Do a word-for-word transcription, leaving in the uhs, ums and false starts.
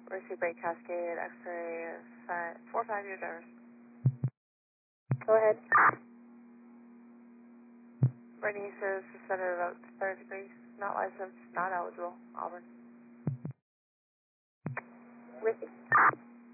Mercy Bay Cascade, X-ray, five, four five year drivers. Go ahead. Bernice is suspended about third degree, not licensed, not eligible, Auburn. Ricky.